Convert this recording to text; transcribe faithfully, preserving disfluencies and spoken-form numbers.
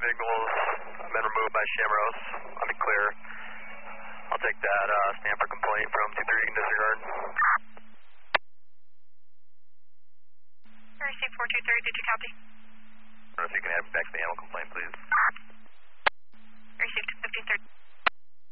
vehicles have been removed by Shamrose. I'll be clear. I'll take that uh, Stanford complaint from two three in disregard. R C four two three, did you copy? Or if you can have back to the animal complaint, please. Received fifteen thirty.